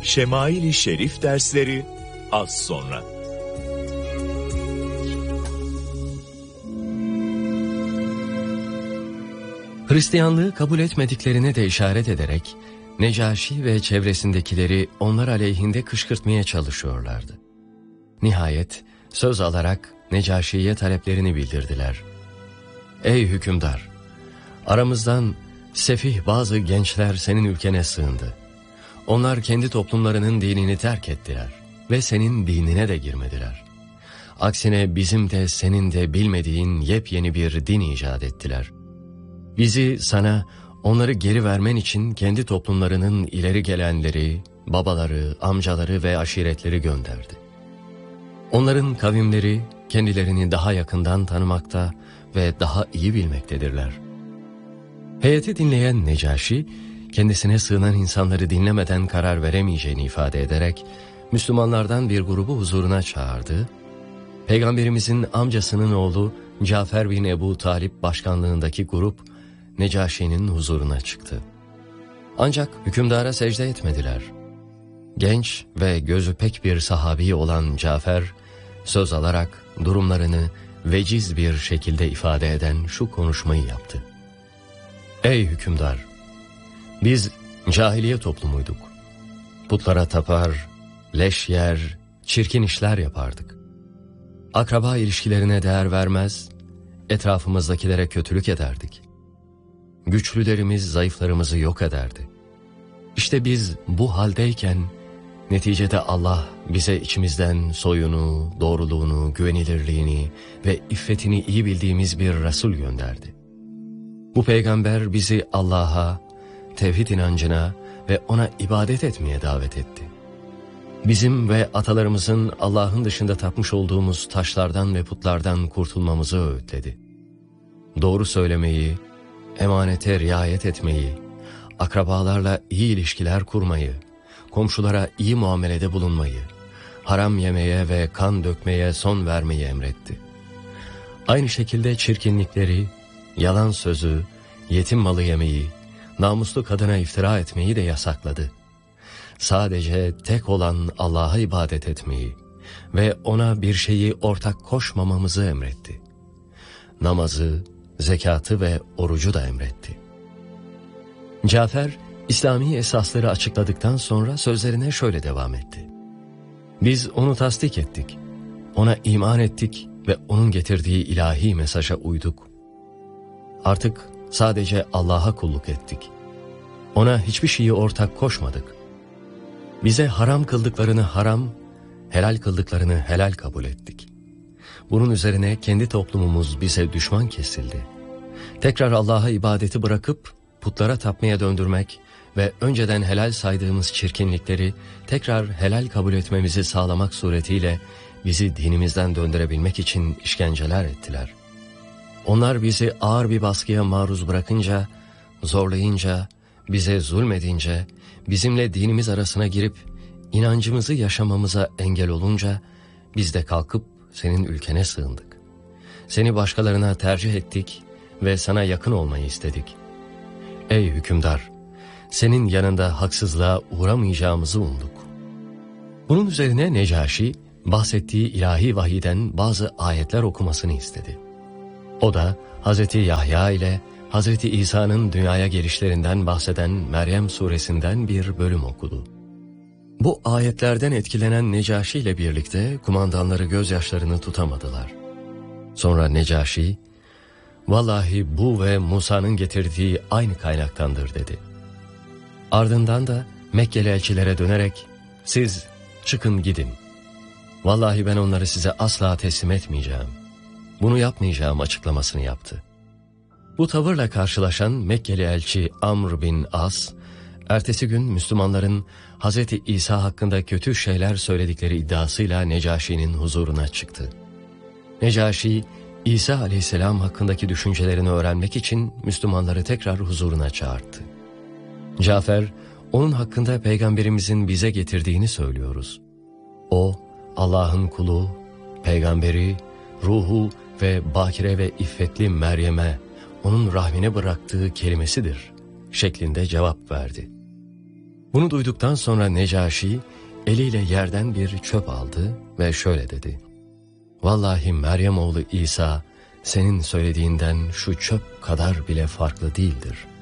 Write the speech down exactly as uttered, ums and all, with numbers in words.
Şemail-i Şerif dersleri az sonra. Hristiyanlığı kabul etmediklerine de işaret ederek Necaşi ve çevresindekileri onlar aleyhinde kışkırtmaya çalışıyorlardı. Nihayet söz alarak Necaşi'ye taleplerini bildirdiler. Ey hükümdar! Aramızdan sefih bazı gençler senin ülkene sığındı. Onlar kendi toplumlarının dinini terk ettiler ve senin dinine de girmediler. Aksine bizim de senin de bilmediğin yepyeni bir din icat ettiler. Bizi sana onları geri vermen için kendi toplumlarının ileri gelenleri, babaları, amcaları ve aşiretleri gönderdi. Onların kavimleri kendilerini daha yakından tanımakta ve daha iyi bilmektedirler. Heyeti dinleyen Necaşi, kendisine sığınan insanları dinlemeden karar veremeyeceğini ifade ederek, Müslümanlardan bir grubu huzuruna çağırdı. Peygamberimizin amcasının oğlu Cafer bin Ebu Talip başkanlığındaki grup, Necaşi'nin huzuruna çıktı. Ancak hükümdara secde etmediler. Genç ve gözü pek bir sahabi olan Cafer, söz alarak durumlarını veciz bir şekilde ifade eden şu konuşmayı yaptı. Ey hükümdar! Biz cahiliye toplumuyduk. Putlara tapar, leş yer, çirkin işler yapardık. Akraba ilişkilerine değer vermez, etrafımızdakilere kötülük ederdik. Güçlülerimiz zayıflarımızı yok ederdi. İşte biz bu haldeyken neticede Allah bize içimizden soyunu, doğruluğunu, güvenilirliğini ve iffetini iyi bildiğimiz bir Resul gönderdi. Bu peygamber bizi Allah'a, tevhid inancına ve ona ibadet etmeye davet etti. Bizim ve atalarımızın Allah'ın dışında tapmış olduğumuz taşlardan ve putlardan kurtulmamızı öğütledi. Doğru söylemeyi, emanete riayet etmeyi, akrabalarla iyi ilişkiler kurmayı, komşulara iyi muamelede bulunmayı, haram yemeye ve kan dökmeye son vermeyi emretti. Aynı şekilde çirkinlikleri, yalan sözü, yetim malı yemeyi, namuslu kadına iftira etmeyi de yasakladı. Sadece tek olan Allah'a ibadet etmeyi ve ona bir şeyi ortak koşmamamızı emretti. Namazı, zekatı ve orucu da emretti. Cafer, İslami esasları açıkladıktan sonra sözlerine şöyle devam etti. Biz onu tasdik ettik, ona iman ettik ve onun getirdiği ilahi mesaja uyduk. Artık sadece Allah'a kulluk ettik. Ona hiçbir şeyi ortak koşmadık. Bize haram kıldıklarını haram, helal kıldıklarını helal kabul ettik. Bunun üzerine kendi toplumumuz bize düşman kesildi. Tekrar Allah'a ibadeti bırakıp putlara tapmaya döndürmek ve önceden helal saydığımız çirkinlikleri tekrar helal kabul etmemizi sağlamak suretiyle bizi dinimizden döndürebilmek için işkenceler ettiler. Onlar bizi ağır bir baskıya maruz bırakınca, zorlayınca, bize zulmedince, bizimle dinimiz arasına girip inancımızı yaşamamıza engel olunca biz de kalkıp senin ülkene sığındık. Seni başkalarına tercih ettik ve sana yakın olmayı istedik. Ey hükümdar! Senin yanında haksızlığa uğramayacağımızı umduk. Bunun üzerine Necaşi, bahsettiği ilahi vahiyden bazı ayetler okumasını istedi. O da Hazreti Yahya ile Hazreti İsa'nın dünyaya gelişlerinden bahseden Meryem suresinden bir bölüm okudu. Bu ayetlerden etkilenen Necaşi ile birlikte kumandanları gözyaşlarını tutamadılar. Sonra Necaşi, "Vallahi bu ve Musa'nın getirdiği aynı kaynaktandır" dedi. Ardından da Mekkeli elçilere dönerek, "Siz çıkın gidin. Vallahi ben onları size asla teslim etmeyeceğim. Bunu yapmayacağım" açıklamasını yaptı. Bu tavırla karşılaşan Mekkeli elçi Amr bin As, ertesi gün Müslümanların Hazreti İsa hakkında kötü şeyler söyledikleri iddiasıyla Necaşi'nin huzuruna çıktı. Necaşi, İsa aleyhisselam hakkındaki düşüncelerini öğrenmek için Müslümanları tekrar huzuruna çağırdı. Cafer, onun hakkında Peygamberimizin bize getirdiğini söylüyoruz. O, Allah'ın kulu, peygamberi, ruhu ve bakire ve iffetli Meryem'e, onun rahmine bıraktığı kelimesidir şeklinde cevap verdi. Bunu duyduktan sonra Necaşi eliyle yerden bir çöp aldı ve şöyle dedi: "Vallahi Meryem oğlu İsa senin söylediğinden şu çöp kadar bile farklı değildir.